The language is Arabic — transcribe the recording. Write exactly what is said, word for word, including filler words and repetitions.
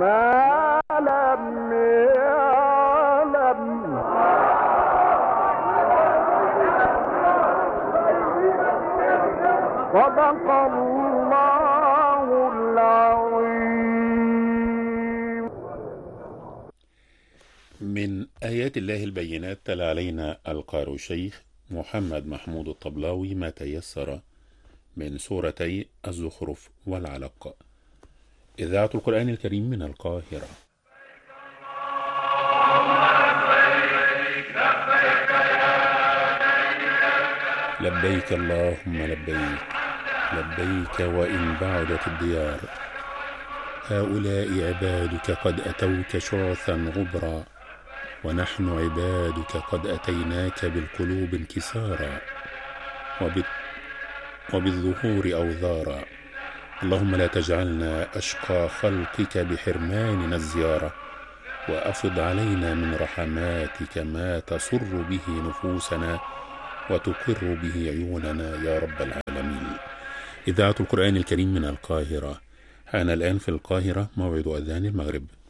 ما لم يعلم. صدق الله العظيم. من آيات الله البينات تلا علينا القارئ الشيخ محمد محمود الطبلاوي ما تيسر من سورتي الزخرف والعلق. إذاعة القرآن الكريم من القاهرة. لبيك اللهم لبيك، لبيك وإن بعدت الديار. هؤلاء عبادك قد أتوك شعثا غبرا، ونحن عبادك قد أتيناك بالقلوب انكسارا وبالظهور أوذارا. اللهم لا تجعلنا أشقى خلقك بحرماننا الزيارة، وأفض علينا من رحماتك ما تسر به نفوسنا وتقر به عيوننا يا رب العالمين. إذاعة القرآن الكريم من القاهرة. حان الآن في القاهرة موعد أذان المغرب.